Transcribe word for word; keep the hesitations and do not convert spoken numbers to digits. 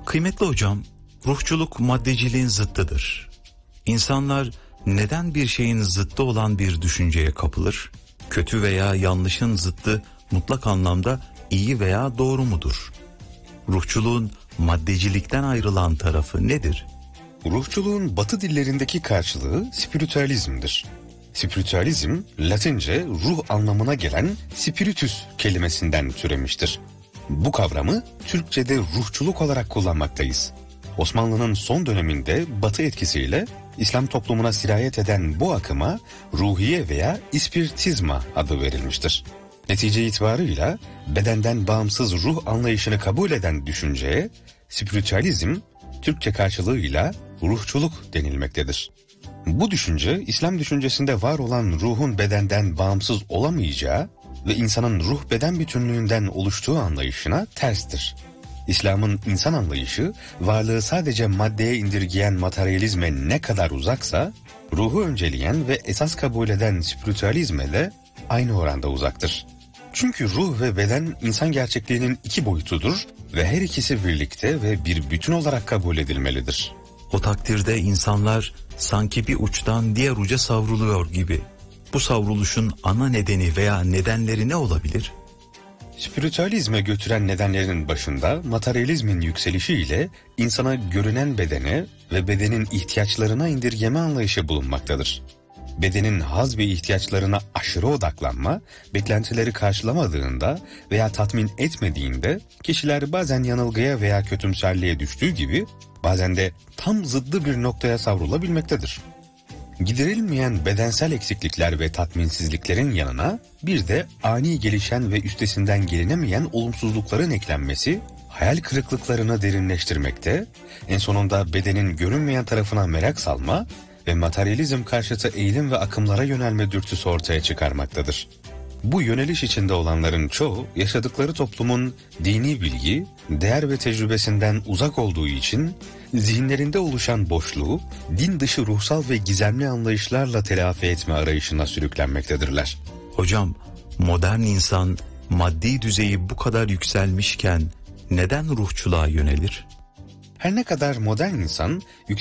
Kıymetli hocam, ruhçuluk maddeciliğin zıttıdır. İnsanlar neden bir şeyin zıttı olan bir düşünceye kapılır? Kötü veya yanlışın zıttı mutlak anlamda iyi veya doğru mudur? Ruhçuluğun maddecilikten ayrılan tarafı nedir? Ruhçuluğun Batı dillerindeki karşılığı spiritüalizmdir. Spiritüalizm, Latince ruh anlamına gelen spiritus kelimesinden türemiştir. Bu kavramı Türkçe'de ruhçuluk olarak kullanmaktayız. Osmanlı'nın son döneminde Batı etkisiyle İslam toplumuna sirayet eden bu akıma ruhiye veya ispiritizma adı verilmiştir. Netice itibarıyla bedenden bağımsız ruh anlayışını kabul eden düşünceye spiritüalizm, Türkçe karşılığıyla ruhçuluk denilmektedir. Bu düşünce, İslam düşüncesinde var olan ruhun bedenden bağımsız olamayacağı ve insanın ruh-beden bütünlüğünden oluştuğu anlayışına terstir. İslam'ın insan anlayışı, varlığı sadece maddeye indirgeyen materyalizme ne kadar uzaksa, ruhu önceleyen ve esas kabul eden spiritüalizme de aynı oranda uzaktır. Çünkü ruh ve beden insan gerçekliğinin iki boyutudur ve her ikisi birlikte ve bir bütün olarak kabul edilmelidir. O takdirde insanlar sanki bir uçtan diğer uca savruluyor gibi. Bu savruluşun ana nedeni veya nedenleri ne olabilir? Spiritüalizme götüren nedenlerinin başında materyalizmin yükselişiyle insana görünen bedene ve bedenin ihtiyaçlarına indirgeme anlayışı bulunmaktadır. Bedenin haz ve ihtiyaçlarına aşırı odaklanma, beklentileri karşılamadığında veya tatmin etmediğinde kişiler bazen yanılgıya veya kötümserliğe düştüğü gibi bazen de tam zıddı bir noktaya savrulabilmektedir. Giderilmeyen bedensel eksiklikler ve tatminsizliklerin yanına bir de ani gelişen ve üstesinden gelinemeyen olumsuzlukların eklenmesi hayal kırıklıklarını derinleştirmekte, en sonunda bedenin görünmeyen tarafına merak salma ve materyalizm karşıtı eğilim ve akımlara yönelme dürtüsü ortaya çıkarmaktadır. Bu yöneliş içinde olanların çoğu yaşadıkları toplumun dini bilgi, değer ve tecrübesinden uzak olduğu için zihinlerinde oluşan boşluğu din dışı ruhsal ve gizemli anlayışlarla telafi etme arayışına sürüklenmektedirler. Hocam, modern insan maddi düzeyi bu kadar yükselmişken neden ruhçuluğa yönelir? Her ne kadar modern insan